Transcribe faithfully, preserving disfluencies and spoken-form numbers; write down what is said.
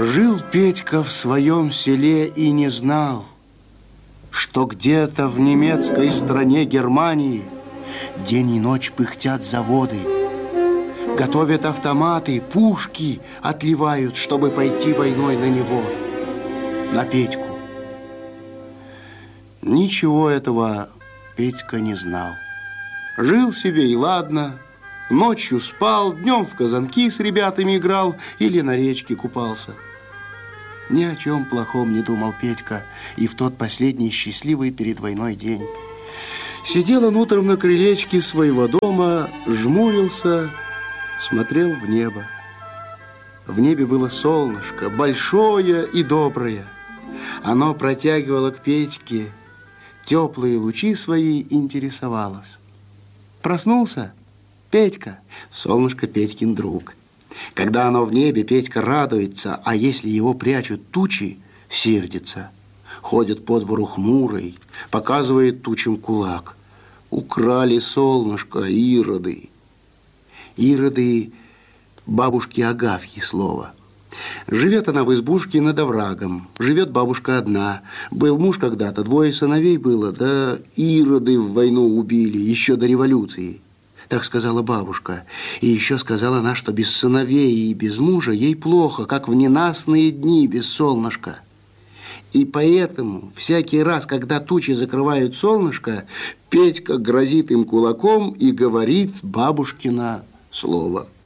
Жил Петька в своем селе и не знал, что где-то в немецкой стране Германии день и ночь пыхтят заводы, готовят автоматы, пушки отливают, чтобы пойти войной на него, на Петьку. Ничего этого Петька не знал. Жил себе и ладно, ночью спал, днем в казанки с ребятами играл или на речке купался. Ни о чем плохом не думал Петька и в тот последний счастливый перед войной день. Сидел он утром на крылечке своего дома, жмурился, смотрел в небо. В небе было солнышко, большое и доброе. Оно протягивало к Петьке теплые лучи свои, интересовалось. Проснулся Петька, солнышко Петькин друг. Когда оно в небе, Петька радуется, а если его прячут тучи, сердится. Ходит по двору хмурый, показывает тучам кулак. Украли солнышко ироды. Ироды бабушки Агафьи слово. Живет она в избушке над оврагом. Живет бабушка одна. Был муж когда-то, двое сыновей было, да ироды в войну убили, еще до революции. Так сказала бабушка. И еще сказала она, что без сыновей и без мужа ей плохо, как в ненастные дни без солнышка. И поэтому всякий раз, когда тучи закрывают солнышко, Петька грозит им кулаком и говорит бабушкино слово.